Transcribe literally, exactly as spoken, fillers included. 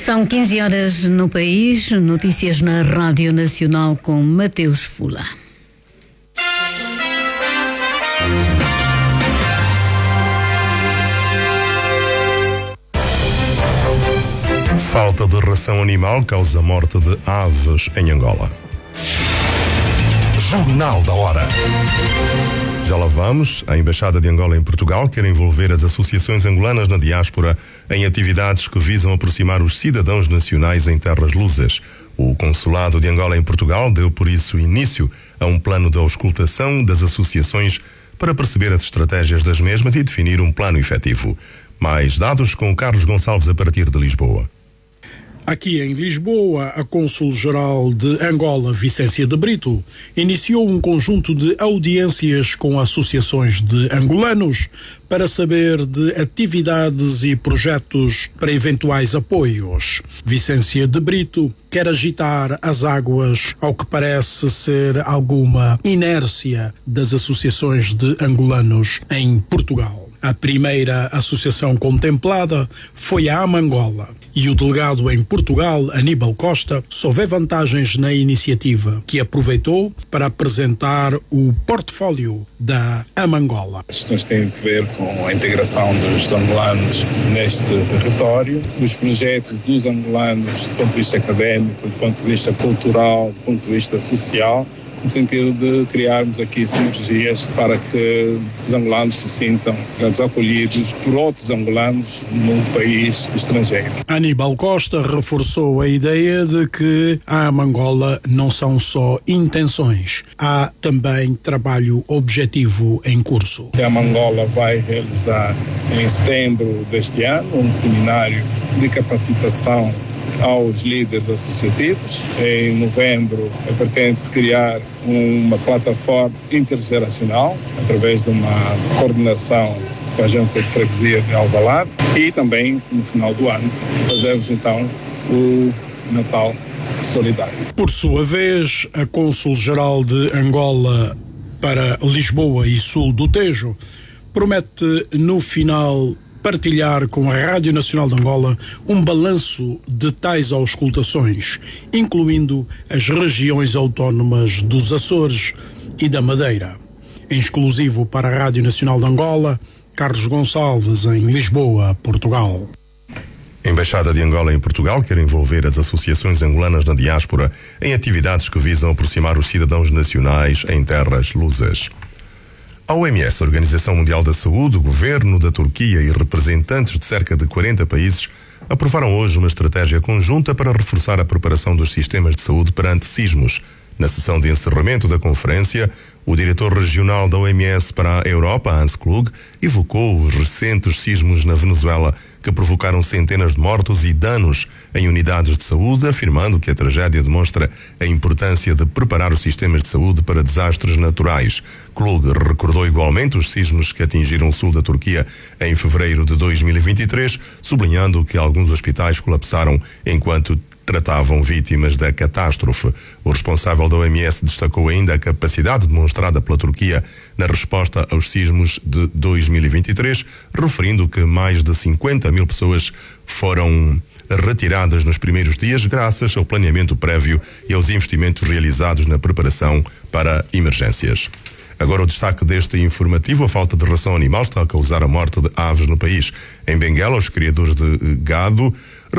São quinze horas no país, notícias na Rádio Nacional com Mateus Fula. Falta de ração animal causa morte de aves em Angola. Jornal da Hora. Já lá vamos. A Embaixada de Angola em Portugal quer envolver as associações angolanas na diáspora em atividades que visam aproximar os cidadãos nacionais em terras lusas. O Consulado de Angola em Portugal deu por isso início a um plano de auscultação das associações para perceber as estratégias das mesmas e definir um plano efetivo. Mais dados com Carlos Gonçalves a partir de Lisboa. Aqui em Lisboa, a Cônsul-Geral de Angola, Vicência de Brito, iniciou um conjunto de audiências com associações de angolanos para saber de atividades e projetos para eventuais apoios. Vicência de Brito quer agitar as águas ao que parece ser alguma inércia das associações de angolanos em Portugal. A primeira associação contemplada foi a Amangola e o delegado em Portugal, Aníbal Costa, só vê vantagens na iniciativa, que aproveitou para apresentar o portfólio da Amangola. As questões têm a ver com a integração dos angolanos neste território, os projetos dos angolanos do ponto de vista académico, do ponto de vista cultural, do ponto de vista social, no sentido de criarmos aqui sinergias para que os angolanos se sintam acolhidos por outros angolanos num país estrangeiro. Aníbal Costa reforçou a ideia de que a Amangola não são só intenções, há também trabalho objetivo em curso. A Amangola vai realizar em setembro deste ano um seminário de capacitação aos líderes associativos. Em novembro, pretende-se criar uma plataforma intergeracional através de uma coordenação com a junta de freguesia de Alvalade e também, no final do ano, fazemos então o Natal Solidário. Por sua vez, a Cônsul-Geral de Angola para Lisboa e Sul do Tejo promete, no final, partilhar com a Rádio Nacional de Angola um balanço de tais auscultações, incluindo as regiões autónomas dos Açores e da Madeira. Em exclusivo para a Rádio Nacional de Angola, Carlos Gonçalves, em Lisboa, Portugal. A Embaixada de Angola em Portugal quer envolver as associações angolanas na diáspora em atividades que visam aproximar os cidadãos nacionais em terras lusas. A O M S, a Organização Mundial da Saúde, o Governo da Turquia e representantes de cerca de quarenta países aprovaram hoje uma estratégia conjunta para reforçar a preparação dos sistemas de saúde perante sismos. Na sessão de encerramento da conferência, o diretor regional da O M S para a Europa, Hans Klug, evocou os recentes sismos na Venezuela, que provocaram centenas de mortos e danos em unidades de saúde, afirmando que a tragédia demonstra a importância de preparar os sistemas de saúde para desastres naturais. Klug recordou igualmente os sismos que atingiram o sul da Turquia em fevereiro de dois mil e vinte e três, sublinhando que alguns hospitais colapsaram enquanto tratavam vítimas da catástrofe. O responsável da O M S destacou ainda a capacidade demonstrada pela Turquia na resposta aos sismos de dois mil e vinte e três, referindo que mais de cinquenta mil pessoas foram retiradas nos primeiros dias graças ao planeamento prévio e aos investimentos realizados na preparação para emergências. Agora o destaque deste informativo: a falta de ração animal está a causar a morte de aves no país. Em Benguela, os criadores de gado